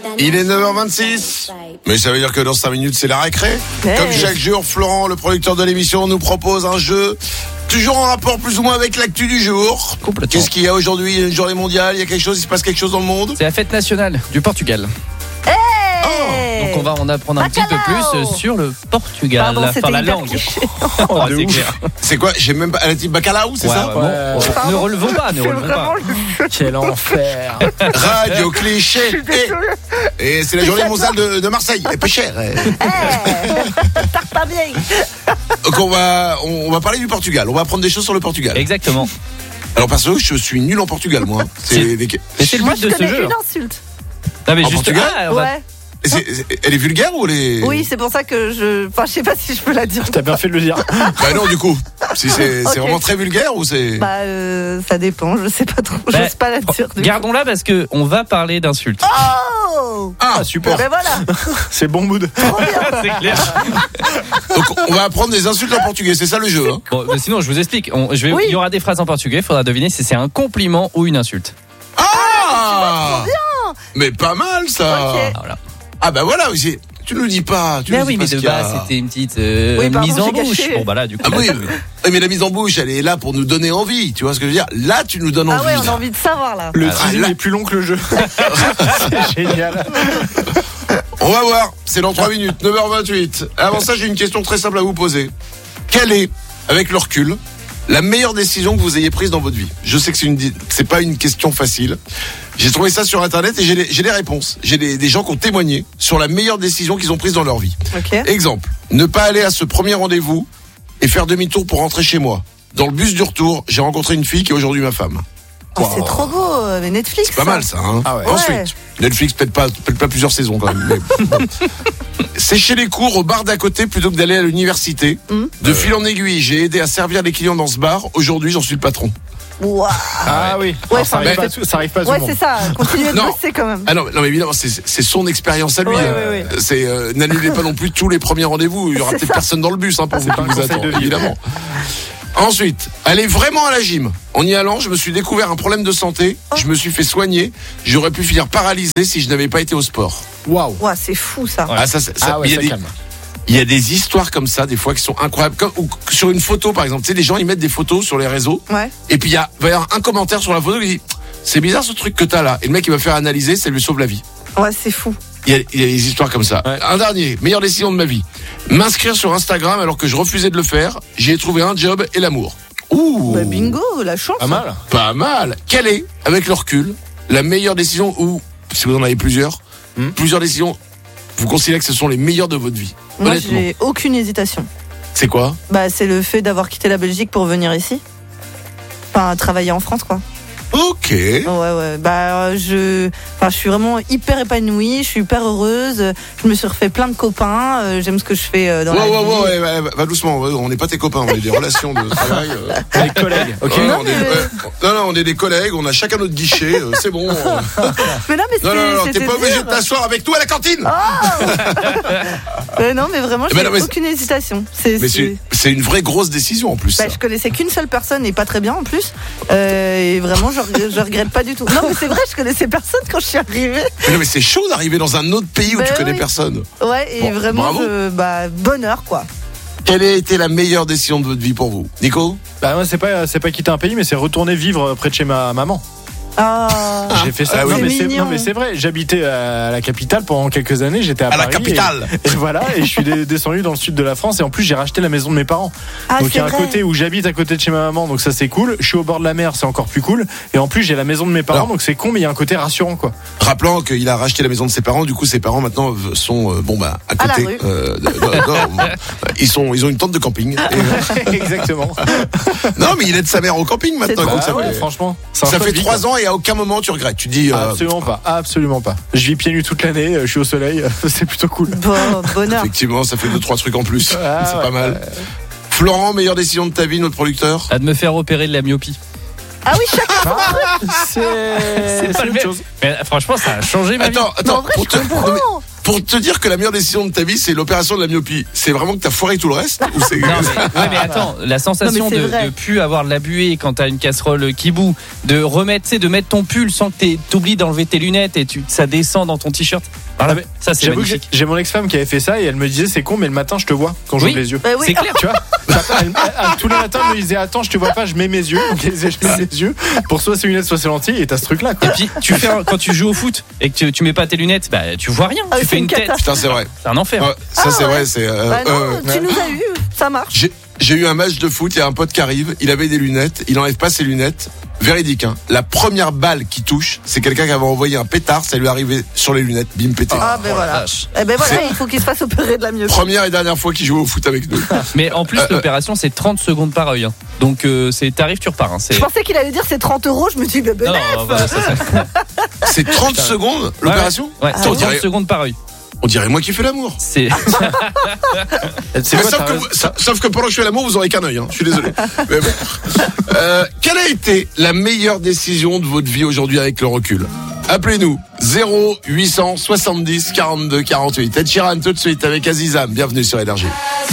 Il est 9h26, mais ça veut dire que dans 5 minutes c'est la récré. Hey. Comme chaque jour, Florent, le producteur de l'émission, nous propose un jeu toujours en rapport plus ou moins avec l'actu du jour. Complètement. Qu'est-ce qu'il y a aujourd'hui? Il y a une journée mondiale, il y a quelque chose, il se passe quelque chose dans le monde? C'est la fête nationale du Portugal. Donc on va en apprendre un petit peu plus sur le Portugal, Pardon, enfin c'était la hyper langue. cliché. Oh, de c'est ouf. clair. C'est quoi? J'ai même pas la type bacalao, c'est ça? Bon, Pardon. ne relevons pas, ne C'est relevons vraiment pas. Quel enfer. Radio cliché. Et c'est la journée mondiale de Marseille. Et pas cher. Tarte pas bien. Donc on va parler du Portugal. On va apprendre des choses sur le Portugal. Exactement. Alors perso, je suis nul en Portugal, moi. C'est des... Et c'est le Moi, but je de ce connais jeu. une insulte. Non, mais En juste Portugal on va- Ouais. Elle est vulgaire ou elle est... Oui, c'est pour ça que je sais pas si je peux la dire. T'as bien fait de le dire. Bah non, du coup. Si c'est Ok. vraiment très vulgaire ou c'est... Bah, ça dépend, je sais pas trop. Bah, J'ose pas la dire. du Gardons-la parce que on va parler d'insultes. coup. Oh Ah, super. Ben voilà. C'est bon mood. C'est clair. Donc on va apprendre des insultes en portugais, c'est ça le jeu, hein? Bon, bah, sinon je vous explique. Oui. Il y aura des phrases en portugais. Il faudra deviner si c'est un compliment ou une insulte. Ah! Mais pas mal ça. Ok. Ah, voilà. Ah bah voilà, aussi. Tu nous dis pas. Tu Mais nous dis oui, pas mais ce de qu'il y a. base c'était une petite Oui, pardon, mise en j'ai bouche. gâché. Bon bah là du coup. Ah oui, mais la mise en bouche, elle est là pour nous donner envie. Tu vois ce que je veux dire? Là, tu nous donnes Ah envie. ouais, on a là. envie de savoir là. Le Ah, teasing là- est plus long que le jeu. C'est génial. On va voir. C'est dans 3 minutes, 9h28. Avant ça, j'ai une question très simple à vous poser. Quelle est, avec le recul, la meilleure décision que vous ayez prise dans votre vie? Je sais que c'est pas une question facile. J'ai trouvé ça sur internet et j'ai des réponses. J'ai des gens qui ont témoigné sur la meilleure décision qu'ils ont prise dans leur vie. Ok. Exemple, ne pas aller à ce premier rendez-vous et faire demi-tour pour rentrer chez moi. Dans le bus du retour, j'ai rencontré une fille qui est aujourd'hui ma femme. Oh, c'est trop beau, mais Netflix. C'est pas mal ça, hein? Ah ouais. Ensuite, Ouais. Netflix peut-être pas plusieurs saisons quand même. Mais bon. Sécher les cours au bar d'à côté plutôt que d'aller à l'université. De fil en aiguille, j'ai aidé à servir les clients dans ce bar. Aujourd'hui, j'en suis le patron. Waouh. Ah oui. Ouais, Alors, ça arrive mais- pas, ça arrive pas à tout Ouais, le monde. c'est ça. Continuez de Non. bosser quand même. Ah non, mais évidemment, c'est son expérience à lui. Ouais, hein. ouais, ouais. C'est n'annulez pas non plus tous les premiers rendez-vous. Il y aura C'est peut-être ça. personne dans le bus hein, pour vous pas qui un vous conseil attend, de vie. évidemment. Ensuite, aller vraiment à la gym. En y allant, je me suis découvert un problème de santé. Je me suis fait soigner. J'aurais pu finir paralysé si je n'avais pas été au sport. Waouh. Ouah, c'est fou ça. Ouais. Ah ça, Ah ouais, il y a ça des- calme. Il y a des histoires comme ça, des fois, qui sont incroyables. Comme, ou sur une photo, par exemple. Tu sais, les gens, ils mettent des photos sur les réseaux. Ouais. Et puis, va y avoir un commentaire sur la photo qui dit c'est bizarre ce truc que t'as là. Et le mec, il va faire analyser, ça lui sauve la vie. Ouais, c'est fou. Il y a des histoires comme ça. Ouais. Un dernier, meilleure décision de ma vie. M'inscrire sur Instagram alors que je refusais de le faire. J'ai trouvé un job et l'amour. Ouh, Bah, bingo, la chance. Pas mal. pas mal. Quelle est, avec le recul, la meilleure décision ou, si vous en avez plusieurs, plusieurs décisions, vous considérez que ce sont les meilleures de votre vie? Moi, Honnêtement. j'ai aucune hésitation. C'est quoi? Bah, c'est le fait d'avoir quitté la Belgique pour venir ici. Enfin, travailler en France, quoi. Ok. Ouais. Bah, je suis vraiment hyper épanouie, je suis hyper heureuse. Je me suis refait plein de copains. J'aime ce que je fais dans la vie. Ouais, va doucement. On n'est pas tes copains, on est des relations de travail. Les collègues. Ok. Ouais, Non, on est, mais- on est des collègues, on a chacun notre guichet, c'est bon. Mais non, mais Non, c'était t'es pas obligé dur. de t'asseoir avec nous à la cantine. Non, mais vraiment, Eh ben j'ai non, mais aucune hésitation. Mais c'est une vraie grosse décision en plus. Bah, ça. je connaissais qu'une seule personne et pas très bien en plus. Et vraiment, je regrette pas du tout. Non, mais c'est vrai, je connaissais personne quand je suis arrivée. Mais non, mais c'est chaud d'arriver dans un autre pays où Bah tu connais oui. personne. Ouais, et Bon, vraiment, bravo. bonheur, quoi. Quelle a été la meilleure décision de votre vie pour vous, Nico? Bah moi c'est pas quitter un pays mais c'est retourner vivre près de chez ma maman. Ah, J'ai fait ça. Ah oui. non, mais C'est mignon. non mais c'est vrai. J'habitais à la capitale pendant quelques années. J'étais à À la Paris. capitale. Et voilà. Et je suis descendu dans le sud de la France. Et en plus j'ai racheté la maison de mes parents. Ah, Donc il y a un c'est vrai. côté où j'habite à côté de chez ma maman. Donc ça c'est cool. Je suis au bord de la mer. C'est encore plus cool. Et en plus j'ai la maison de mes parents. Alors. Donc c'est con mais il y a un côté rassurant quoi. Rappelant qu'il a racheté la maison de ses parents, du coup ses parents maintenant sont à À la côté. rue. Ils ont une tente de camping. Et, Exactement. non, mais il aide sa mère au camping maintenant. C'est écoute, trop ça cool. fait, Franchement. c'est un ça choix fait de vie, 3 quoi. ans et à aucun moment tu regrettes. Tu dis Absolument pas. Je vis pieds nus toute l'année. Je suis au soleil. C'est plutôt cool. Bonheur. effectivement, ça fait 2-3 trucs en plus. Ah, c'est ouais, pas mal. Florent, meilleure décision de ta vie, notre producteur? À de me faire opérer de la myopie. Ah oui, chacun. C'est pas le autre même. chose. Mais franchement, ça a changé ma vie. Mais en Attends, vrai, pour je te- comprends. pour te dire que la meilleure décision de ta vie, c'est l'opération de la myopie, c'est vraiment que t'as foiré tout le reste ou c'est... Non, mais attends, la sensation de plus avoir de la buée quand t'as une casserole qui bout, de mettre ton pull sans que t'oublies d'enlever tes lunettes et ça descend dans ton t-shirt. Voilà, ça c'est magnifique. J'ai mon ex-femme qui avait fait ça et elle me disait c'est con mais le matin je te vois quand j'ouvre les yeux. Oui. C'est clair, tu vois. Tous les matins elle me disait attends je te vois pas, je mets mes yeux. Donc elle disait je mets mes yeux pour soit ses lunettes soit ses lentilles et t'as ce truc là quoi. Et puis quand tu joues au foot et que tu mets pas tes lunettes, bah tu vois rien, tu fais une tête. Putain, c'est vrai. C'est un enfer. Ouais, ça c'est vrai, c'est tu nous as eu, ça marche. J'ai eu un match de foot, il y a un pote qui arrive, il avait des lunettes, il enlève pas ses lunettes. Véridique, hein. La première balle qui touche, c'est quelqu'un qui avait envoyé un pétard, ça lui est arrivé sur les lunettes, bim, pété. Ah ben voilà. Il faut qu'il se fasse opérer de la myopie. Première et dernière fois qu'il joue au foot avec nous. Mais en plus, l'opération, c'est 30 secondes par œil. Hein. Donc, t'arrives, tu repars. Hein. Je pensais qu'il allait dire c'est 30 €, je me dis, ben c'est 30 secondes l'opération? Ouais, 30 secondes par œil. On dirait moi qui fais l'amour. Sauf que pendant que je fais l'amour, vous aurez qu'un œil. Hein. Je suis désolé. Mais bon. Quelle a été la meilleure décision de votre vie aujourd'hui avec le recul? Appelez-nous 0800 70 42 48. Ed Sheeran tout de suite avec Azizam. Bienvenue sur Énergie.